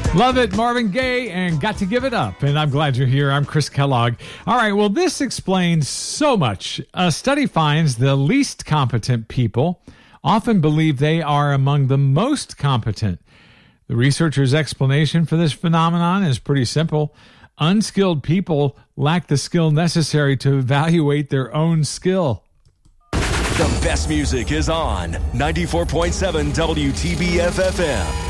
Love it, Marvin Gaye, and Got to Give It Up. And I'm glad you're here. I'm Chris Kellogg. All right, well, this explains so much. A study finds the least competent people often believe they are among the most competent. The researchers' explanation for this phenomenon is pretty simple. Unskilled people lack the skill necessary to evaluate their own skill. The best music is on 94.7 WTBF-FM.